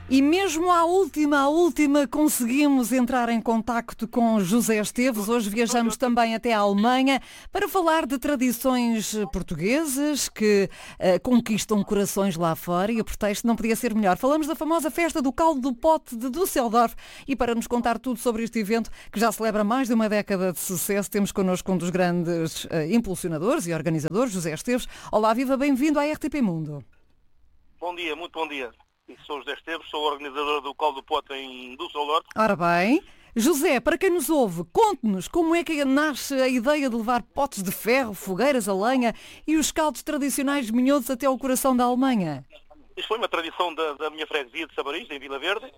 E mesmo à última, conseguimos entrar em contacto com José Esteves. Hoje viajamos também até a Alemanha para falar de tradições portuguesas que conquistam corações lá fora, e o pretexto não podia ser melhor. Falamos da famosa festa do caldo do pote de Düsseldorf, e para nos contar tudo sobre este evento, que já celebra mais de uma década de sucesso, temos connosco um dos grandes impulsionadores e organizadores, José Esteves. Olá, viva, bem-vindo à RTP Mundo. Bom dia, muito bom dia. Sou José Esteves, sou organizador do caldo do pote em Düsseldorf. Ora bem, José, para quem nos ouve, conte-nos como é que nasce a ideia de levar potes de ferro, fogueiras a lenha e os caldos tradicionais de minhotos até ao coração da Alemanha. Isto foi uma tradição da minha freguesia de Sabarins, em Vila Verde.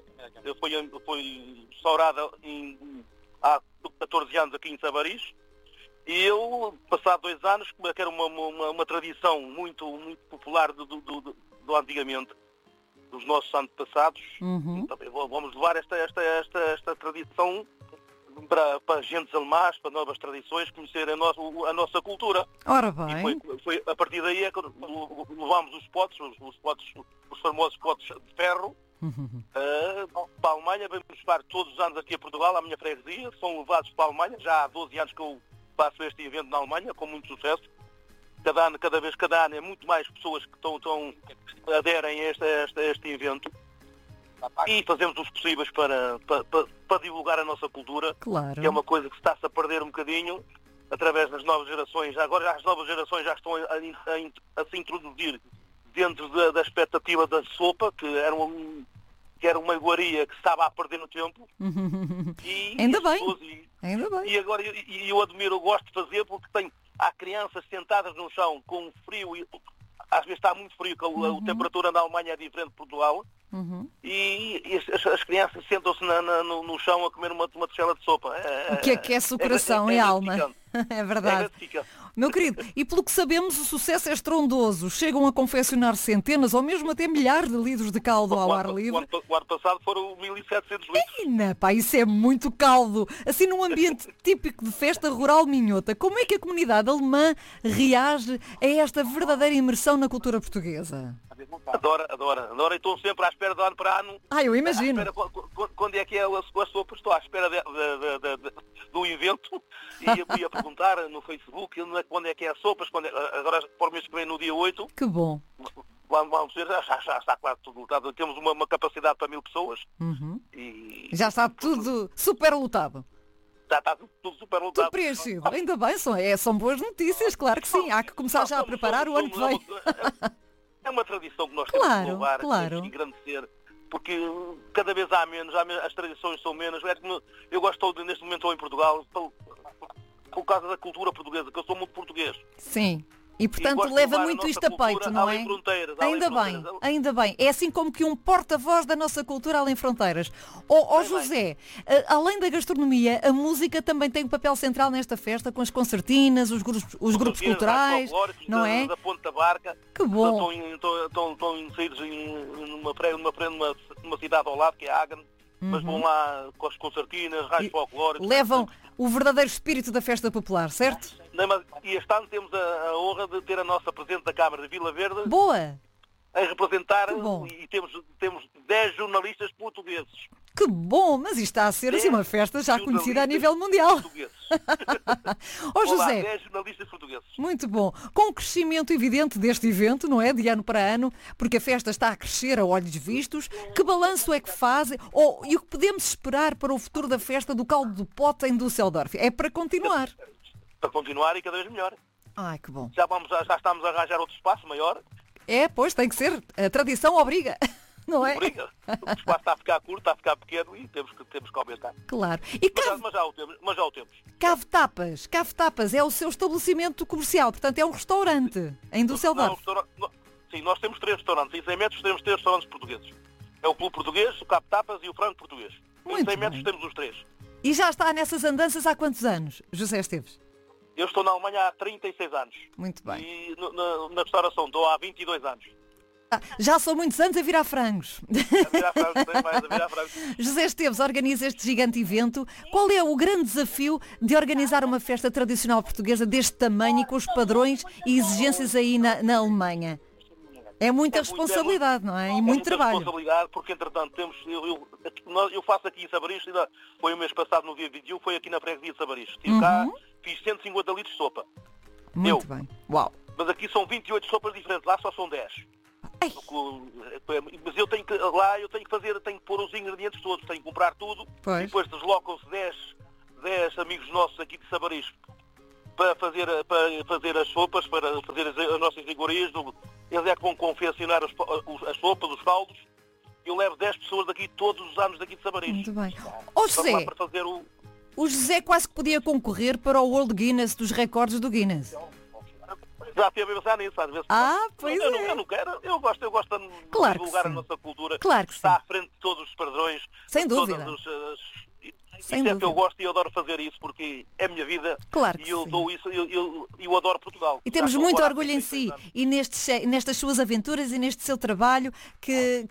Foi instaurada há 14 anos aqui em Sabarins. E eu, passado 2 anos, que era uma tradição muito popular do antigamente, dos nossos antepassados, vamos levar esta tradição para gentes alemãs, para novas tradições, conhecer a nossa cultura. Ora bem. E foi a partir daí que levámos os famosos potes de ferro, para a Alemanha. Vamos levar todos os anos aqui a Portugal, à minha freguesia, são levados para a Alemanha. Já há 12 anos que eu faço este evento na Alemanha, com muito sucesso. Cada ano é muito mais pessoas que aderem a este evento, e fazemos os possíveis para divulgar a nossa cultura, claro, que é uma coisa que está-se a perder um bocadinho através das novas gerações. Agora as novas gerações já estão a se introduzir dentro da expectativa da sopa, que era uma iguaria que se estava a perder no tempo. Ainda bem. E agora eu admiro, eu gosto de fazer, porque há crianças sentadas no chão com frio, e às vezes está muito frio, que a temperatura na Alemanha é diferente de Portugal, e as crianças sentam-se no chão a comer uma tigela de sopa. O que aquece o coração e a alma. É verdade. Meu querido, e pelo que sabemos, o sucesso é estrondoso. Chegam a confeccionar centenas ou mesmo até milhares de litros de caldo ao ar livre. O ano passado foram 1.700 litros. Pá, isso é muito caldo. Assim, num ambiente típico de festa rural minhota, como é que a comunidade alemã reage a esta verdadeira imersão na cultura portuguesa? Adora. E estou sempre à espera de ano para ano. Eu imagino. Quando é que é a sopa? Estou à espera do evento, e ia perguntar no Facebook quando é que é a sopa. Agora, por mês que vem, no dia 8. Que bom. Vamos ver, já está quase tudo lotado. Temos uma capacidade para 1.000 pessoas. E já está tudo super lotado. Está tudo super lotado. Tudo preenchido. Ainda bem, são boas notícias, claro que sim. Há que começar já a preparar o ano que vem. É uma tradição que nós temos que louvar, claro. E engrandecer, porque cada vez há menos, as tradições são menos. Eu gosto neste momento, estou em Portugal, por causa da cultura portuguesa, que eu sou muito português. Sim. E, portanto, leva muito isto a peito, não é? Ainda bem. É assim como que um porta-voz da nossa cultura além fronteiras. José, além da gastronomia, a música também tem um papel central nesta festa, com as concertinas, os grupos culturais, não é? Da Ponte da Barca. Que bom. Estão inseridos numa cidade ao lado, que é Hagen. Mas vão lá com as concertinas, raios folclóricos. Levam o verdadeiro espírito da festa popular, certo? E este ano temos a honra de ter a nossa Presidente da Câmara de Vila Verde. Boa! A representar, e temos 10 jornalistas portugueses. Que bom! Mas isto está a ser assim uma festa já conhecida a nível mundial. José, 10 jornalistas portugueses. Muito bom. Com o crescimento evidente deste evento, não é? De ano para ano, porque a festa está a crescer a olhos vistos, que balanço é que faz? E o que podemos esperar para o futuro da festa do caldo do pote em Düsseldorf? É para continuar. Para continuar e cada vez melhor. Ai, que bom. Já estamos a arranjar outro espaço maior. Pois, tem que ser. A tradição obriga. Não é? Obriga. O espaço está a ficar curto, está a ficar pequeno, e temos que aumentar. Claro. Mas já o temos. Cave Tapas é o seu estabelecimento comercial, portanto é um restaurante em Düsseldorf. Sim, nós temos 3 restaurantes. Em 100 metros temos 3 restaurantes portugueses. É o Clube Português, o Cave Tapas e o Frango Português. Em 100 metros temos os 3. E já está nessas andanças há quantos anos, José Esteves? Eu estou na Alemanha há 36 anos. Muito bem. E na restauração estou há 22 anos. Já são muitos anos a virar frangos. A virar frangos. José Esteves organiza este gigante evento. Qual é o grande desafio de organizar uma festa tradicional portuguesa deste tamanho e com os padrões e exigências aí na Alemanha? É muita responsabilidade, não é? E muito trabalho. Responsabilidade, porque entretanto eu faço aqui em Sabarins, foi o mês passado no dia 21, foi aqui na freguesia de Sabarins. Estive cá, fiz 150 litros de sopa. Muito bem. Uau. Mas aqui são 28 sopas diferentes, lá só são 10. Ai. Mas eu tenho que pôr os ingredientes todos, tenho que comprar tudo. Pois. E depois deslocam-se 10 amigos nossos aqui de Sabarins para fazer as sopas, para fazer as nossas iguarias. Eles é que vão confeccionar as sopas, os caldos. Eu levo 10 pessoas daqui todos os anos daqui de Sabarins. Muito bem. Ó José, para fazer o José quase que podia concorrer para o World Guinness dos recordes do Guinness. Já estive a pensar nisso, às vezes. Pois eu não quero. Eu gosto de Claro divulgar que a sim. nossa cultura. Claro que está sim. à frente de todos os padrões. Sem de dúvida. Isso é que eu gosto e eu adoro fazer isso, porque é a minha vida. Claro que e eu sim. dou isso, eu adoro Portugal. E temos Já estou muito agora há orgulho em 36 si anos. e nestas suas aventuras e neste seu trabalho que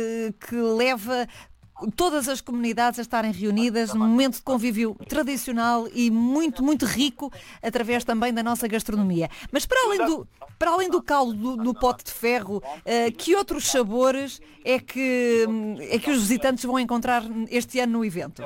leva todas as comunidades a estarem reunidas num momento de convívio tradicional e muito, muito rico através também da nossa gastronomia. Mas para além do caldo no pote de ferro, que outros sabores é que os visitantes vão encontrar este ano no evento?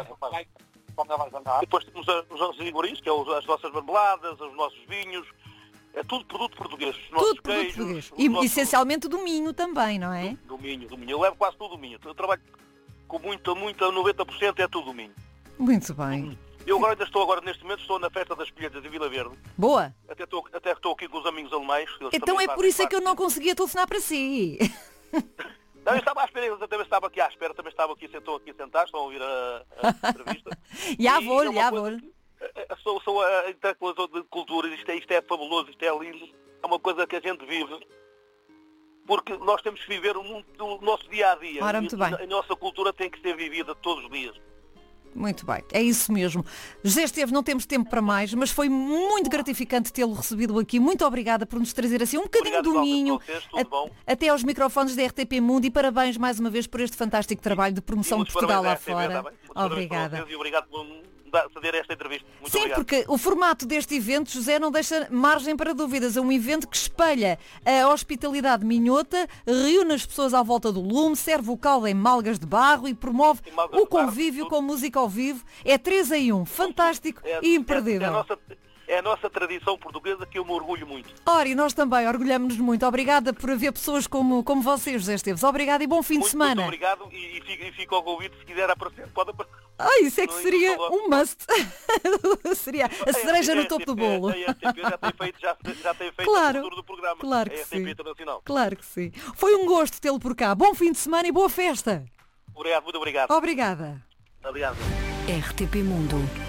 Depois temos os nossos iguarias, que é as nossas marmeladas, os nossos vinhos. É tudo produto português. Os nossos Tudo produto queijos, português. os E nossos- essencialmente do Minho também, não é? Do Minho. Eu levo quase tudo do Minho. Eu trabalho com muito, 90% é tudo do Minho. Muito bem. Eu neste momento, estou na festa das colheitas em Vila Verde. Boa. Até estou aqui com os amigos alemães. Eles Então também é por fazem isso é que eu parte não conseguia telefonar para si. Não, eu estava à espera, eles também estavam aqui à espera, também estavam aqui, estão aqui sentados, estão a ouvir a entrevista. Já E vou, é uma já coisa vou. que- Sou a intercalação de culturas, isto é fabuloso, isto é lindo, é uma coisa que a gente vive, porque nós temos que viver o nosso dia a dia. Ora, muito bem. A nossa cultura tem que ser vivida todos os dias. Muito bem, é isso mesmo. José Esteves, não temos tempo para mais, mas foi muito gratificante tê-lo recebido aqui. Muito obrigada por nos trazer assim um bocadinho Obrigado, do igualmente, Minho vocês, tudo bom? até aos microfones da RTP Mundo e parabéns mais uma vez por este fantástico trabalho de promoção de Muitos Portugal lá parabéns à RTP, fora. tá bem? Muitos parabéns para Obrigada. vocês E obrigado por fazer esta entrevista. Muito Sim, obrigado. porque o formato deste evento, José, não deixa margem para dúvidas. É um evento que espelha a hospitalidade minhota, reúne as pessoas à volta do lume, serve o caldo em malgas de barro e promove Em malgas o de barro, convívio tudo. com música ao vivo. É 3 em 1, fantástico e imperdível. É a nossa tradição portuguesa que eu me orgulho muito. Ora, e nós também orgulhamos-nos muito. Obrigada por haver pessoas como vocês, José Esteves. Obrigada e bom fim de Muito semana. obrigado e fico ao convite, se quiser aparecer, pode aparecer. Isso é que seria um must. Seria a cereja no topo do bolo. A RTP já tem feito Claro, a cultura do programa. claro que a RTP sim. Internacional. Claro que sim. Foi um gosto tê-lo por cá. Bom fim de semana e boa festa. Obrigado, muito obrigado. Obrigada. Aliás. RTP Mundo.